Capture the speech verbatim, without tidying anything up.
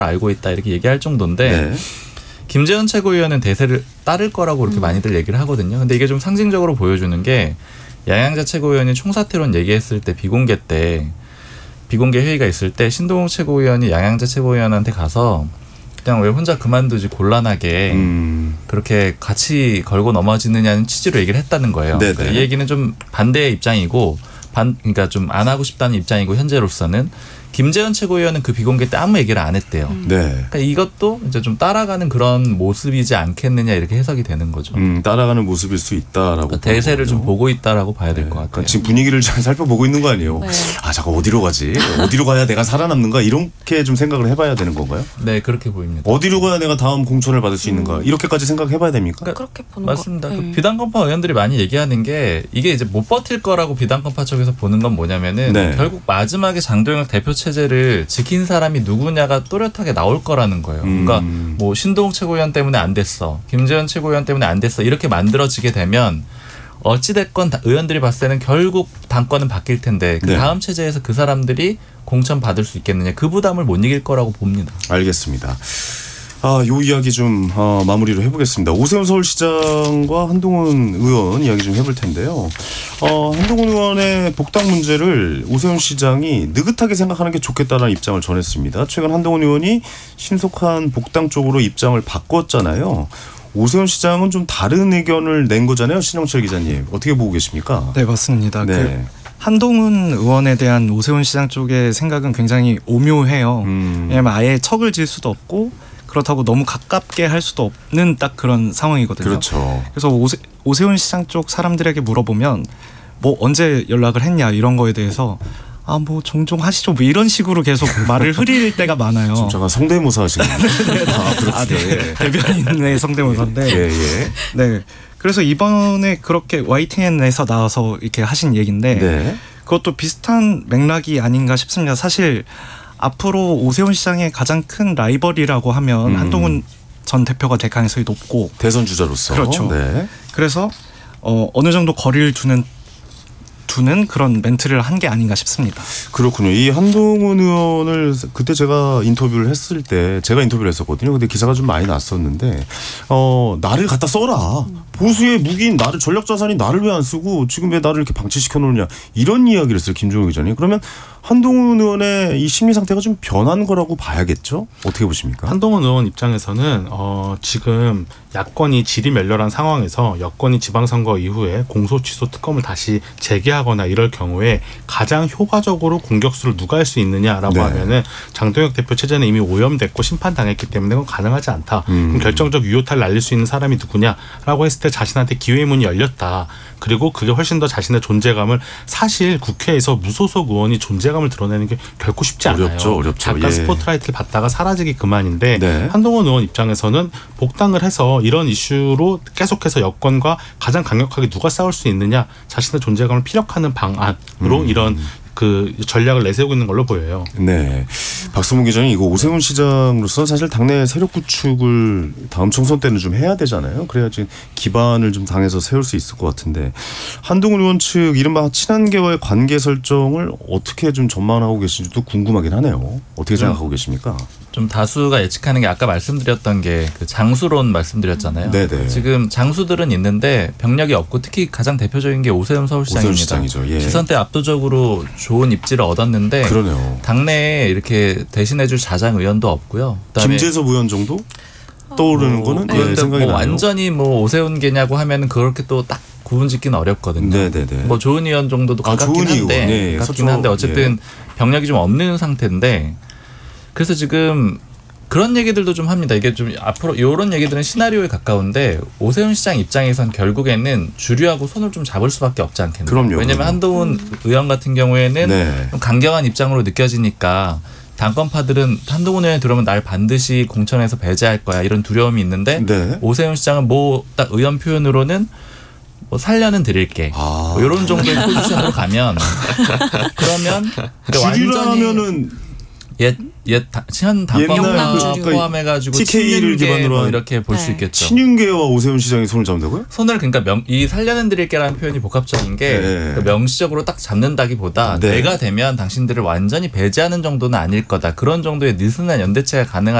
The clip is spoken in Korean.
알고 있다 이렇게 얘기할 정도인데 네. 김재현 최고위원은 대세를 따를 거라고 그렇게 음. 많이들 얘기를 하거든요. 근데 이게 좀 상징적으로 보여주는 게 양양자 최고위원이 총사퇴론 얘기했을 때 비공개 때 비공개 회의가 있을 때 신동욱 최고위원이 양양자 최고위원한테 가서 그냥 왜 혼자 그만두지 곤란하게 음. 그렇게 같이 걸고 넘어지느냐는 취지로 얘기를 했다는 거예요. 그러니까 이 얘기는 좀 반대의 입장이고 반 그러니까 좀 안 하고 싶다는 입장이고 현재로서는 김재현 최고위원은 그 비공개 때 아무 얘기를 안 했대요. 음. 네. 그러니까 이것도 이제 좀 따라가는 그런 모습이지 않겠느냐 이렇게 해석이 되는 거죠. 음, 따라가는 모습일 수 있다라고. 그러니까 대세를 좀 보고 있다라고 봐야 될 것 네. 같아요. 그러니까 지금 분위기를 잘 살펴보고 있는 거 아니에요? 네. 아, 잠깐 어디로 가지? 어디로 가야 내가 살아남는가? 이렇게 좀 생각을 해봐야 되는 건가요? 네, 그렇게 보입니다. 어디로 가야 내가 다음 공천을 받을 수 음. 있는가? 이렇게까지 생각해봐야 됩니까? 그러니까 그렇게 보는 맞습니다. 거. 그 네. 비단건파 의원들이 많이 얘기하는 게 이게 이제 못 버틸 거라고 비단건파 쪽에서 보는 건 뭐냐면은 네. 결국 마지막에 장동혁 대표 체제를 지킨 사람이 누구냐가 또렷하게 나올 거라는 거예요. 음. 그러니까 뭐 신동욱 최고위원 때문에 안 됐어. 김재현 최고위원 때문에 안 됐어. 이렇게 만들어지게 되면 어찌됐건 의원들이 봤을 때는 결국 당권은 바뀔 텐데 그 네. 다음 체제에서 그 사람들이 공천 받을 수 있겠느냐. 그 부담을 못 이길 거라고 봅니다. 알겠습니다. 아, 요 이야기 좀 어, 마무리로 해보겠습니다. 오세훈 서울시장과 한동훈 의원 이야기 좀 해볼 텐데요. 어, 한동훈 의원의 복당 문제를 오세훈 시장이 느긋하게 생각하는 게 좋겠다는 입장을 전했습니다. 최근 한동훈 의원이 신속한 복당 쪽으로 입장을 바꿨잖아요. 오세훈 시장은 좀 다른 의견을 낸 거잖아요. 신영철 기자님. 어떻게 보고 계십니까? 네, 맞습니다. 네. 그 한동훈 의원에 대한 오세훈 시장 쪽의 생각은 굉장히 오묘해요. 음. 왜냐하면 아예 척을 질 수도 없고 그렇다고 너무 가깝게 할 수도 없는 딱 그런 상황이거든요. 그렇죠. 그래서 오세, 오세훈 시장 쪽 사람들에게 물어보면 뭐 언제 연락을 했냐 이런 거에 대해서 아 뭐 종종 하시죠 뭐 이런 식으로 계속 말을 흐릴 때가 많아요. 좀 잠깐 성대모사 하시는 거예요? 아, 그렇게 아, 네. 대변인의 성대모사인데. 예, 예. 네. 그래서 이번에 그렇게 와이티엔에서 나와서 이렇게 하신 얘기인데 네. 그것도 비슷한 맥락이 아닌가 싶습니다. 사실. 앞으로 오세훈 시장의 가장 큰 라이벌이라고 하면 음. 한동훈 전 대표가 될 가능성이 높고 대선 주자로서 그렇죠. 네. 그래서 어, 어느 정도 거리를 두는 두는 그런 멘트를 한 게 아닌가 싶습니다. 그렇군요. 이 한동훈 의원을 그때 제가 인터뷰를 했을 때 제가 인터뷰를 했었거든요. 근데 기사가 좀 많이 났었는데 어, 나를 갖다 써라. 보수의 무기인 나를 전략 자산인 나를 왜 안 쓰고 지금 왜 나를 이렇게 방치시켜 놓느냐 이런 이야기를 했어요. 김종욱 기자님. 그러면 한동훈 의원의 이 심리 상태가 좀 변한 거라고 봐야겠죠? 어떻게 보십니까? 한동훈 의원 입장에서는 어, 지금 야권이 지리멸렬한 상황에서 여권이 지방선거 이후에 공소 취소 특검을 다시 재개하거나 이럴 경우에 가장 효과적으로 공격수를 누가 할 수 있느냐라고 네. 하면은 장동혁 대표 체제는 이미 오염됐고 심판당했기 때문에 그건 가능하지 않다. 음. 그럼 결정적 유효타를 날릴 수 있는 사람이 누구냐라고 했을 때 자신한테 기회의 문이 열렸다. 그리고 그게 훨씬 더 자신의 존재감을 사실 국회에서 무소속 의원이 존재감을 드러내는 게 결코 쉽지 않아요. 어렵죠. 어렵죠. 잠깐 예. 스포트라이트를 받다가 사라지기 그만인데 네. 한동훈 의원 입장에서는 복당을 해서 이런 이슈로 계속해서 여권과 가장 강력하게 누가 싸울 수 있느냐 자신의 존재감을 피력하는 방안으로 음. 이런 그 전략을 내세우고 있는 걸로 보여요. 네, 박성문 기자님 이거 오세훈 시장으로서 사실 당내 세력 구축을 다음 총선 때는 좀 해야 되잖아요. 그래야지 기반을 좀 당에서 세울 수 있을 것 같은데 한동훈 의원 측 이른바 친한계와의 관계 설정을 어떻게 좀 전망하고 계신지도 궁금하긴 하네요. 어떻게 생각하고 계십니까? 좀 다수가 예측하는 게 아까 말씀드렸던 게 그 장수론 말씀드렸잖아요. 네네. 지금 장수들은 있는데 병력이 없고 특히 가장 대표적인 게 오세훈 서울시장입니다. 오세훈 시장이죠. 예. 지선 때 압도적으로 좋은 입지를 얻었는데 그러네요. 당내에 이렇게 대신해줄 자장 의원도 없고요. 김재섭 의원 정도 떠오르는 뭐, 거는 네, 예, 생각이 뭐 나요. 완전히 뭐 오세훈계냐고 하면은 그렇게 또 딱 구분짓기는 어렵거든요. 네네네. 뭐 조은 의원 정도도 가깝긴 아, 한데, 네, 가깝긴 한데 어쨌든 예. 병력이 좀 없는 상태인데 그래서 지금 그런 얘기들도 좀 합니다. 이게 좀 앞으로 이런 얘기들은 시나리오에 가까운데 오세훈 시장 입장에선 결국에는 주류하고 손을 좀 잡을 수밖에 없지 않겠나요? 그럼요. 왜냐하면 그럼요. 한동훈 음. 의원 같은 경우에는 네. 좀 강경한 입장으로 느껴지니까 당권파들은 한동훈 의원이 들어오면 날 반드시 공천에서 배제할 거야 이런 두려움이 있는데 네. 오세훈 시장은 뭐 딱 의원 표현으로는 뭐 살려는 드릴게 아. 뭐 이런 정도의 포지션으로 가면 그러면 주류라면은 옛 옛 현 당권과 옛날 그 포함해가지고 티케이를 친윤계 기반으로 뭐 한 이렇게 볼 수 네. 있겠죠. 친윤계와 오세훈 시장이 손을 잡는다고요? 손을 그러니까 명, 이 살려는 드릴게라는 표현이 복합적인 게 네. 그 명시적으로 딱 잡는다기보다 네. 내가 되면 당신들을 완전히 배제하는 정도는 아닐 거다. 그런 정도의 느슨한 연대체가 가능하지